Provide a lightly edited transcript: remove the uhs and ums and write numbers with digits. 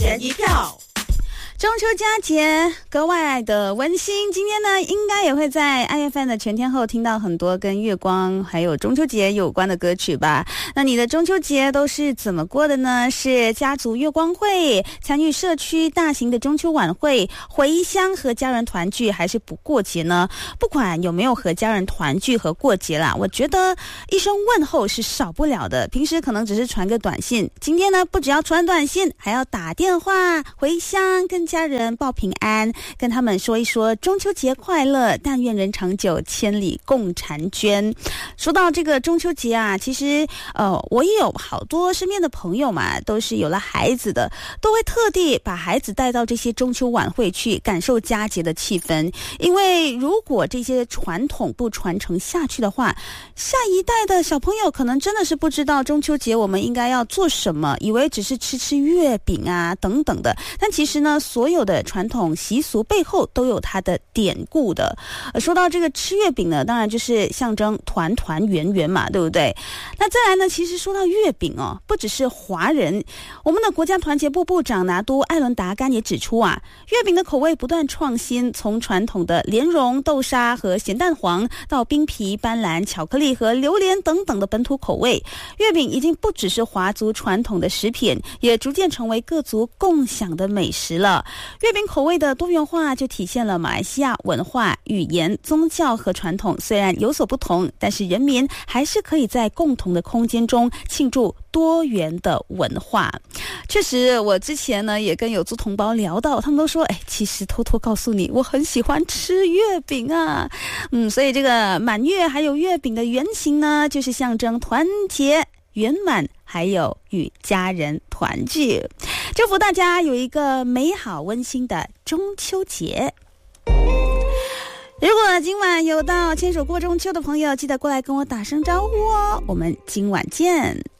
人一票。中秋佳节格外的温馨，今天呢应该也会在IFM的全天候听到很多跟月光还有中秋节有关的歌曲吧。那你的中秋节都是怎么过的呢？是家族月光会，参与社区大型的中秋晚会，回乡和家人团聚，还是不过节呢？不管有没有和家人团聚和过节啦，我觉得一声问候是少不了的。平时可能只是传个短信，今天呢不只要传短信，还要打电话回乡跟家人报平安，跟他们说一说中秋节快乐，但愿人长久，千里共婵娟。说到这个中秋节啊，其实我也有好多身边的朋友嘛，都是有了孩子的，都会特地把孩子带到这些中秋晚会去感受佳节的气氛。因为如果这些传统不传承下去的话，下一代的小朋友可能真的是不知道中秋节我们应该要做什么，以为只是吃月饼啊等等的。但其实呢，所有的传统习俗背后都有它的典故的。说到这个吃月饼呢，当然就是象征团团圆圆嘛，对不对？那再来呢，其实说到月饼哦，不只是华人，我们的国家团结部部长拿督艾伦达甘也指出啊，月饼的口味不断创新，从传统的莲蓉、豆沙和咸蛋黄，到冰皮、斑斓、巧克力和榴莲等等的本土口味，月饼已经不只是华族传统的食品，也逐渐成为各族共享的美食了。月饼口味的多元化就体现了马来西亚文化、语言、宗教和传统虽然有所不同，但是人民还是可以在共同的空间中庆祝多元的文化。确实，我之前呢也跟有族同胞聊到，他们都说，其实偷偷告诉你，我很喜欢吃月饼啊。所以这个满月还有月饼的原型呢，就是象征团结、圆满，还有与家人团聚。祝福大家有一个美好温馨的中秋节。如果今晚有到牵手过中秋的朋友，记得过来跟我打声招呼哦。我们今晚见。